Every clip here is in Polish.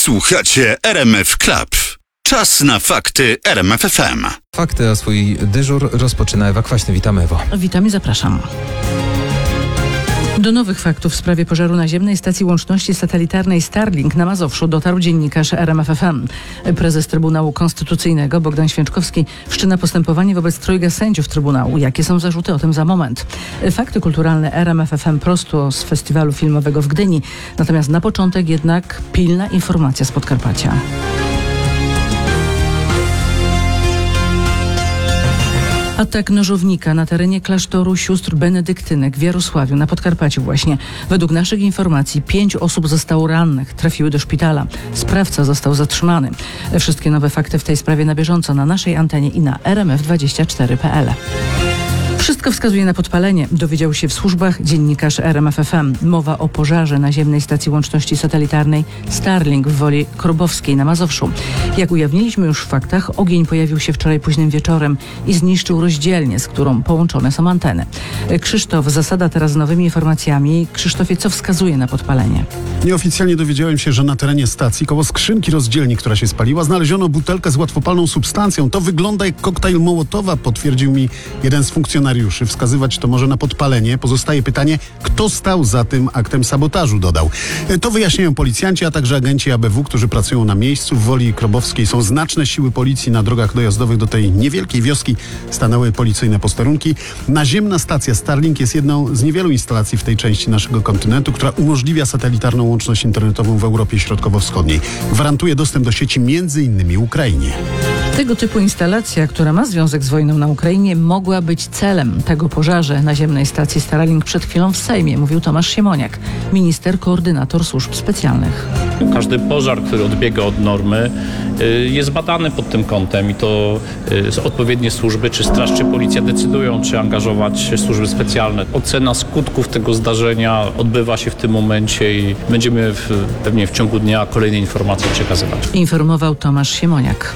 Słuchacie RMF Club. Czas na fakty RMF FM. Fakty, a swój dyżur rozpoczyna Ewa Kwaśny. Witamy, Ewo. Witam i zapraszam. Do nowych faktów w sprawie pożaru naziemnej stacji łączności satelitarnej Starlink na Mazowszu dotarł dziennikarz RMF FM. Prezes Trybunału Konstytucyjnego Bogdan Święczkowski wszczyna postępowanie wobec trojga sędziów Trybunału. Jakie są zarzuty? O tym za moment. Fakty kulturalne RMF FM prosto z festiwalu filmowego w Gdyni. Natomiast na początek jednak pilna informacja z Podkarpacia. Atak nożownika na terenie klasztoru sióstr benedyktynek w Jarosławiu na Podkarpaciu właśnie. Według naszych informacji 5 osób zostało rannych, trafiły do szpitala. Sprawca został zatrzymany. Wszystkie nowe fakty w tej sprawie na bieżąco na naszej antenie i na rmf24.pl. Wszystko wskazuje na podpalenie, dowiedział się w służbach dziennikarz RMF FM. Mowa o pożarze naziemnej stacji łączności satelitarnej Starlink w Woli Krobowskiej na Mazowszu. Jak ujawniliśmy już w faktach, ogień pojawił się wczoraj późnym wieczorem i zniszczył rozdzielnię, z którą połączone są anteny. Krzysztof Zasada teraz z nowymi informacjami. Krzysztofie, co wskazuje na podpalenie? Nieoficjalnie dowiedziałem się, że na terenie stacji koło skrzynki rozdzielni, która się spaliła, znaleziono butelkę z łatwopalną substancją. To wygląda jak koktajl Mołotowa, potwierdził mi jeden z funkcjonariuszy. Wskazywać to może na podpalenie. Pozostaje pytanie, kto stał za tym aktem sabotażu, dodał. To wyjaśniają policjanci, a także agenci ABW, którzy pracują na miejscu. W Woli Krobowskiej są znaczne siły policji. Na drogach dojazdowych do tej niewielkiej wioski stanęły policyjne posterunki. Naziemna stacja Starlink jest jedną z niewielu instalacji w tej części naszego kontynentu, która umożliwia satelitarną łączność internetową w Europie Środkowo-Wschodniej. Gwarantuje dostęp do sieci m.in. Ukrainie. Tego typu instalacja, która ma związek z wojną na Ukrainie, mogła być celem tego pożarze naziemnej stacji Starlink przed chwilą w Sejmie, mówił Tomasz Siemoniak, minister, koordynator służb specjalnych. Każdy pożar, który odbiega od normy, jest badany pod tym kątem i to odpowiednie służby, czy straż, czy policja decydują, czy angażować służby specjalne. Ocena skutków tego zdarzenia odbywa się w tym momencie i będziemy pewnie w ciągu dnia kolejne informacje przekazywać. Informował Tomasz Siemoniak.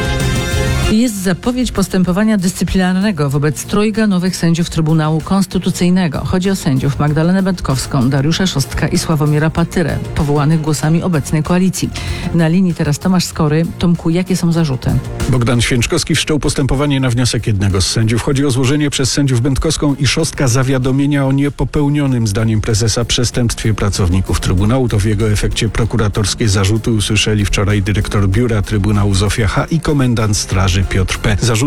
Jest zapowiedź postępowania dyscyplinarnego wobec trojga nowych sędziów Trybunału Konstytucyjnego. Chodzi o sędziów Magdalenę Będkowską, Dariusza Szostka i Sławomira Patyrę, powołanych głosami obecnej koalicji. Na linii teraz Tomasz Skory. Tomku, jakie są zarzuty? Bogdan Święczkowski wszczął postępowanie na wniosek jednego z sędziów. Chodzi o złożenie przez sędziów Będkowską i Szostka zawiadomienia o niepopełnionym zdaniem prezesa przestępstwie pracowników Trybunału. To w jego efekcie prokuratorskie zarzuty usłyszeli wczoraj dyrektor biura Trybunału Zofia H. i komendant straży Piotr P.